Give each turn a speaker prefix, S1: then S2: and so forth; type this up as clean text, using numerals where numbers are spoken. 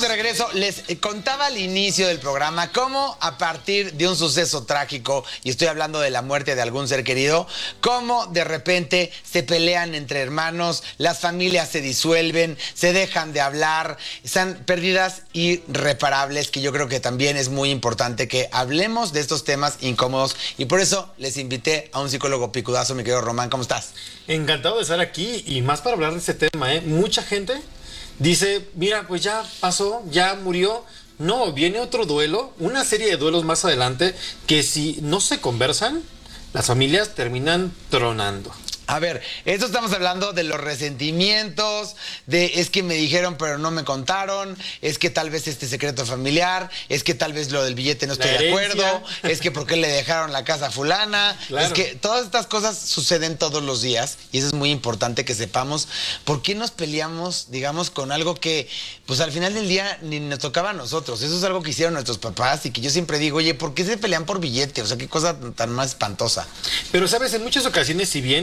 S1: de regreso. Les contaba al inicio del programa cómo a partir de un suceso trágico, y estoy hablando de la muerte de algún ser querido, cómo de repente se pelean entre hermanos, las familias se disuelven, se dejan de hablar, están pérdidas irreparables, que yo creo que también es muy importante que hablemos de estos temas incómodos, y por eso les invité a un psicólogo picudazo, mi querido Román. ¿Cómo estás?
S2: Encantado de estar aquí y más para hablar de este tema, Mucha gente dice, mira, pues ya pasó, ya murió. No, viene otro duelo, una serie de duelos más adelante que si no se conversan, las familias terminan tronando.
S1: A ver, esto estamos hablando de los resentimientos, de es que me dijeron pero no me contaron, es que tal vez este secreto familiar, es que tal vez lo del billete no estoy de acuerdo, es que por qué le dejaron la casa a fulana, claro. Es que todas estas cosas suceden todos los días y eso es muy importante que sepamos por qué nos peleamos, digamos, con algo que pues al final del día ni nos tocaba a nosotros. Eso es algo que hicieron nuestros papás y que yo siempre digo, oye, ¿por qué se pelean por billete? O sea, qué cosa tan más espantosa.
S2: Pero sabes, en muchas ocasiones, si bien